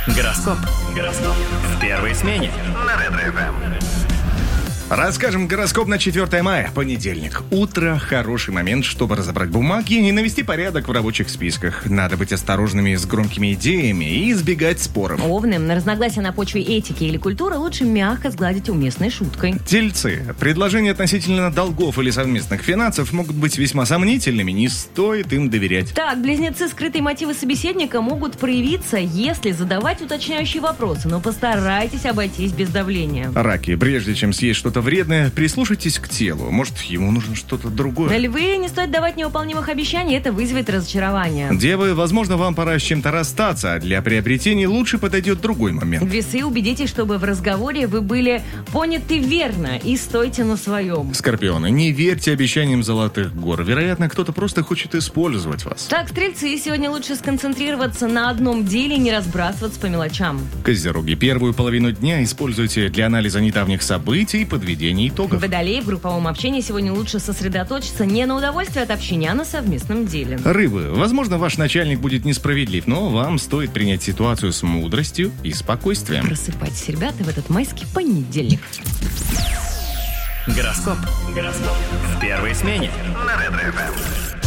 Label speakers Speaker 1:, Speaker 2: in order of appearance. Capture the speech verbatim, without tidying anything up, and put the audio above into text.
Speaker 1: Гороскоп. Гороскоп. В первой смене. На Ретро-эф эм.
Speaker 2: Расскажем гороскоп на четвёртое мая, понедельник. Утро – хороший момент, чтобы разобрать бумаги и навести порядок в рабочих списках. Надо быть осторожными с громкими идеями и избегать споров.
Speaker 3: Овны, на разногласия на почве этики или культуры лучше мягко сгладить уместной шуткой.
Speaker 2: Тельцы. Предложения относительно долгов или совместных финансов могут быть весьма сомнительными, не стоит им доверять.
Speaker 3: Так, близнецы, скрытые мотивы собеседника могут проявиться, если задавать уточняющие вопросы, но постарайтесь обойтись без давления.
Speaker 2: Раки. Прежде чем съесть что-то вредное, прислушайтесь к телу. Может, ему нужно что-то другое.
Speaker 3: Львы, не стоит давать невыполнимых обещаний, это вызовет разочарование.
Speaker 2: Девы, возможно, вам пора с чем-то расстаться, а для приобретения лучше подойдет другой момент.
Speaker 3: Весы, убедитесь, чтобы в разговоре вы были поняты верно и стойте на своем.
Speaker 2: Скорпионы, не верьте обещаниям золотых гор. Вероятно, кто-то просто хочет использовать вас.
Speaker 3: Так, стрельцы, сегодня лучше сконцентрироваться на одном деле и не разбрасываться по мелочам.
Speaker 2: Козероги, первую половину дня используйте для анализа недавних событий и подведения итогов.
Speaker 3: Водолеи, в групповом общении сегодня лучше сосредоточиться не на удовольствии от общения, а на совместном деле.
Speaker 2: Рыбы, возможно, ваш начальник будет несправедлив, но вам стоит принять ситуацию с мудростью и спокойствием.
Speaker 3: Просыпайтесь, ребята, в этот майский понедельник.
Speaker 1: Гороскоп. Гороскоп. В первой смене. На Ретро-эф эм.